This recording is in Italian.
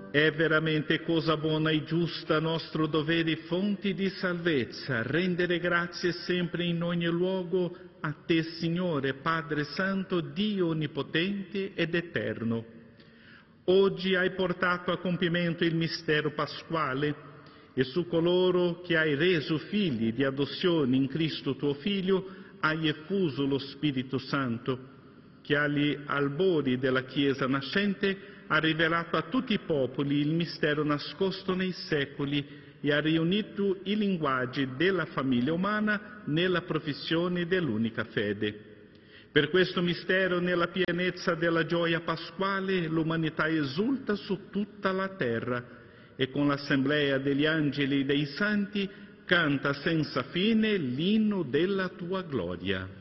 È veramente cosa buona e giusta, nostro dovere, fonti di salvezza, rendere grazie sempre in ogni luogo a Te, Signore, Padre Santo, Dio Onnipotente ed Eterno. Oggi hai portato a compimento il mistero pasquale e su coloro che hai reso figli di adozione in Cristo tuo Figlio hai effuso lo Spirito Santo, che agli albori della Chiesa nascente ha rivelato a tutti i popoli il mistero nascosto nei secoli e ha riunito i linguaggi della famiglia umana nella professione dell'unica fede. Per questo mistero, nella pienezza della gioia pasquale, l'umanità esulta su tutta la terra e con l'assemblea degli angeli e dei santi canta senza fine l'inno della tua gloria.